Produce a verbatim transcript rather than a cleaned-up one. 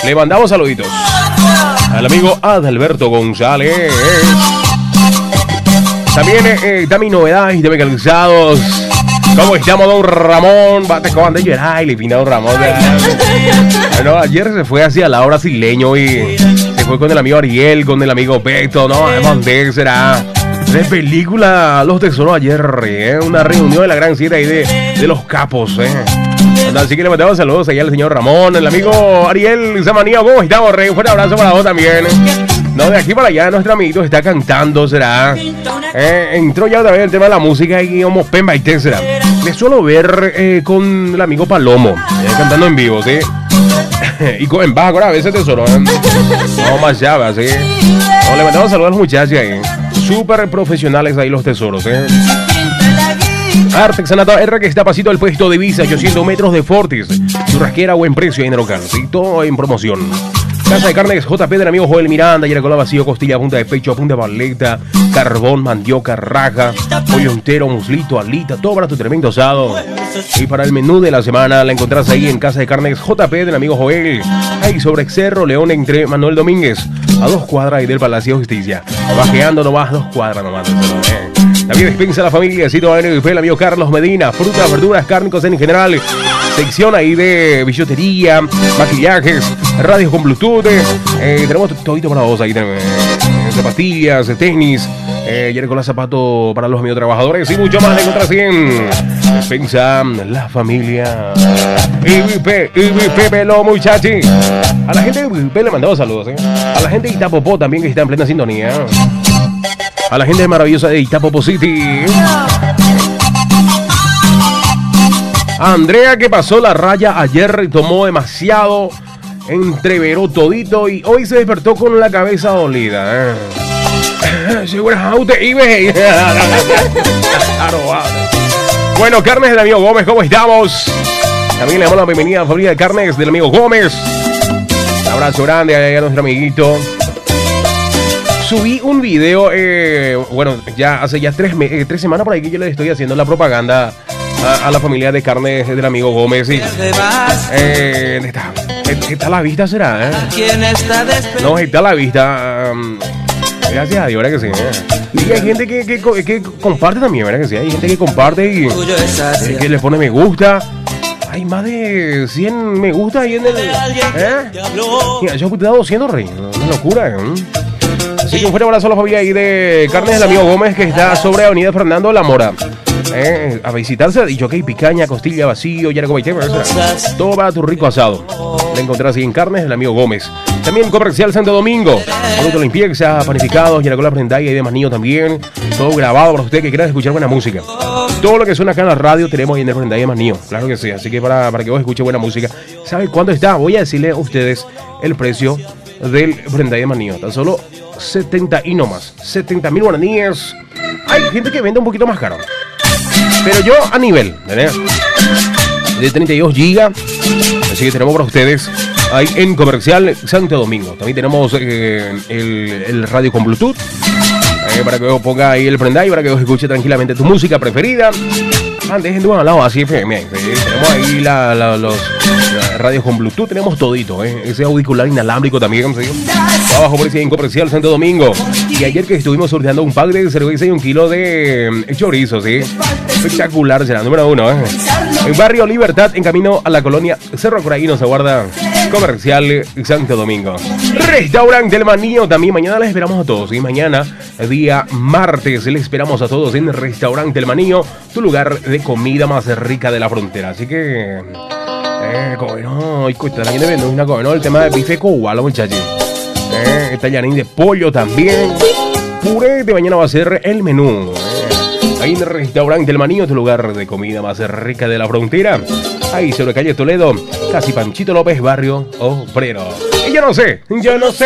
Le mandamos saluditos al amigo Adalberto González. También eh, dame novedades de Calzados. ¿Cómo estamos, don Ramón? Bate con de llorar y le pinta don Ramón. Bueno, ayer se fue hacia la hora brasileño y se fue con el amigo Ariel, con el amigo Beto, ¿no? ¿Dónde será? De película Los Tesoros ayer, ¿eh? Una reunión de la gran siete ahí de, de los capos, ¿eh? Así que le mandamos saludos allá al señor Ramón, el amigo Ariel Zamanía. ¿Cómo estamos, rey? Un fuerte abrazo para vos también. No, de aquí para allá nuestro amiguito está cantando, será. Eh, entró ya otra vez el tema de la música y como Pemba y Ten, será. Le suelo ver eh, con el amigo Palomo, eh, cantando en vivo, ¿sí? Y con en bajo, a veces tesoro, ¿eh? No más llaves, ¿sí? No, le mandamos saludos a los muchachos ahí. Súper profesionales ahí los tesoros, ¿eh? Artesanato R, que está pasito del puesto de Visa, ochocientos metros de Fortis. Churrasquera, buen precio ahí en el local, ¿sí? Todo en promoción. Casa de carnes J P del amigo Joel Miranda, yeracola vacío, costilla, punta de pecho, punta de paleta, carbón, mandioca, raja, pollo entero, muslito, alita, todo para tu tremendo asado. Y para el menú de la semana la encontrás ahí en Casa de carnes J P del amigo Joel, ahí sobre Cerro León entre Manuel Domínguez, a dos cuadras ahí del Palacio de Justicia. Bajeando nomás, dos cuadras nomás. Eh. También despensa la familia, Cito el amigo Carlos Medina, frutas, verduras, cárnicos en general. Sección ahí de billutería, maquillajes, radios con Bluetooth. Eh, tenemos todito para vos ahí. Eh, zapatillas, tenis, eh, con zapatos para los amigos trabajadores y mucho más. Encontrás en despensa la familia. I V P, I V P, pelo muchachi. A la gente de I V P le mandamos saludos. Eh. A la gente de Itapopó también que está en plena sintonía. A la gente maravillosa de Itapopo City. Andrea, que pasó la raya ayer y tomó demasiado, entreveró todito y hoy se despertó con la cabeza dolida. Bueno, carnes del amigo Gómez, ¿cómo estamos? También le damos la bienvenida a la familia de carnes del amigo Gómez. Un abrazo grande a nuestro amiguito. Subí un video, eh, bueno, ya hace ya tres, eh, tres semanas por ahí que yo le estoy haciendo la propaganda a, a la familia de carne del amigo Gómez. Y, eh, está, está la vista, será, ¿eh? No, está la vista. Um, gracias a Dios, ¿verdad que sí? ¿eh? Y hay gente que, que, que comparte también, ¿verdad que sí? Hay gente que comparte y eh, que le pone me gusta. Hay más de cien me gusta ahí en el... ¿eh? Mira, yo he dado doscientos, rey. Una locura, ¿eh? Así que un fuerte abrazo a la familia ahí de carnes del amigo Gómez, que está sobre Avenida Fernando La Mora. Eh, a visitarse, dicho que hay picaña, costilla, vacío, ya todo para tu rico asado. La encontrás ahí en carnes del amigo Gómez. También Comercial Santo Domingo, producto limpieza, panificados, yaracola prendaya y de manillo también. Todo grabado para usted que quiera escuchar buena música. Todo lo que suena acá en la radio tenemos ahí en el prendaya de manillo, claro que sí. Así que para, para que vos escuche buena música. ¿Sabe cuánto está? Voy a decirle a ustedes el precio del prendaya de manillo. Tan solo setenta y no más. setenta mil guaraníes. Hay gente que vende un poquito más caro. Pero yo a nivel, ¿verdad? De treinta y dos gigas. Así que tenemos para ustedes ahí en Comercial Santo Domingo. También tenemos eh, el, el radio con Bluetooth. Eh, para que vos ponga ahí el prendai, para que vos escuche tranquilamente tu música preferida. Ah, dejen de un lado así, F M. Eh, tenemos ahí la, la, los la radios con Bluetooth, tenemos todito, eh. Ese auricular inalámbrico también, ¿sí? Abajo por ahí en Comercial Santo Domingo. Y ayer que estuvimos sorteando un pack de cerveza y un kilo de eh, chorizo, ¿sí? Espectacular, será número uno, ¿eh? En Barrio Libertad, en camino a la colonia Cerro Coraí, nos aguarda Comercial Santo Domingo. Restaurante El Manillo, también mañana les esperamos a todos, ¿sí? Mañana, día martes, les esperamos a todos en Restaurante El Manillo, tu lugar de comida más rica de la frontera. Así que... Eh, no, también deben una cosa, ¿no? El tema de bife cubano, muchachos. Eh, tallarín de pollo también. Puré de mañana va a ser el menú. Eh. Ahí en el Restaurante El Manillo, tu lugar de comida más rica de la frontera. Ahí sobre calle Toledo, casi Panchito López, barrio Obrero. Y yo no sé, yo no sé.